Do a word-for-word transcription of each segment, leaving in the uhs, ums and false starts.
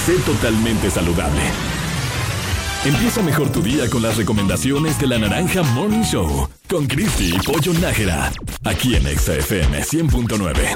Sé totalmente saludable. Empieza mejor tu día con las recomendaciones de la Naranja Morning Show con Cristi y Pollo Nájera, aquí en Exa F M cien punto nueve.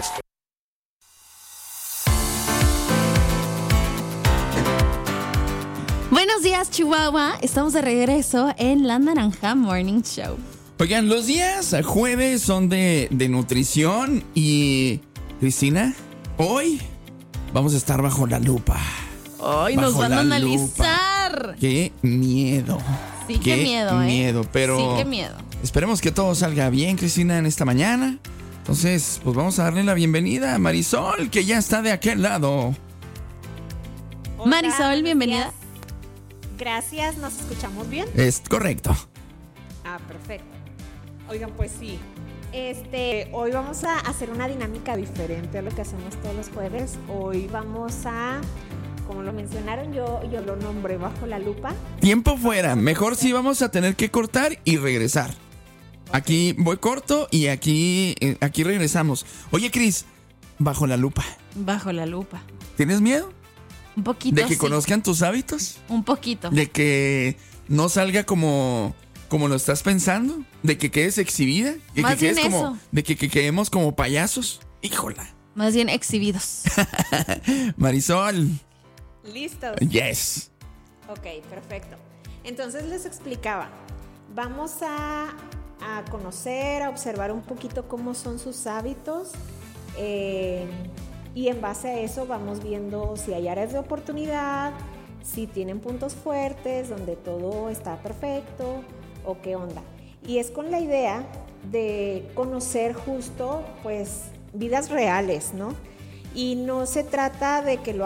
Buenos días, Chihuahua. Estamos de regreso en la Naranja Morning Show. Oigan, los días jueves son de, de nutrición y... Cristina, hoy vamos a estar bajo la lupa. Hoy nos van a analizar. Lupa. ¡Qué miedo! Sí, qué, qué miedo, ¿eh? miedo, pero... Sí, qué miedo. Esperemos que todo salga bien, Cristina, en esta mañana. Entonces, pues vamos a darle la bienvenida a Marisol, que ya está de aquel lado. Hola, Marisol, bienvenida. Gracias, ¿nos escuchamos bien? Es correcto. Ah, perfecto. Oigan, pues sí. Este, hoy vamos a hacer una dinámica diferente a lo que hacemos todos los jueves. Hoy vamos a, como lo mencionaron, yo, yo lo nombré bajo la lupa. Tiempo fuera. Mejor sí vamos a tener que cortar y regresar. Okay. Aquí voy corto y aquí, aquí regresamos. Oye, Cris, bajo la lupa. Bajo la lupa. ¿Tienes miedo? Un poquito, ¿De que sí. conozcan tus hábitos? Un poquito. ¿De que no salga como, como lo estás pensando? ¿De que quedes exhibida? ¿De Más que quedes bien como, eso. ¿De que, que quedemos como payasos? ¡Híjola! Más bien exhibidos. Marisol. ¿Listos? Yes. Ok, perfecto. Entonces les explicaba. Vamos a, a conocer, a observar un poquito cómo son sus hábitos. Eh... Y en base a eso vamos viendo si hay áreas de oportunidad, si tienen puntos fuertes, donde todo está perfecto o qué onda. Y es con la idea de conocer justo, pues, vidas reales, ¿no? Y no se trata de que lo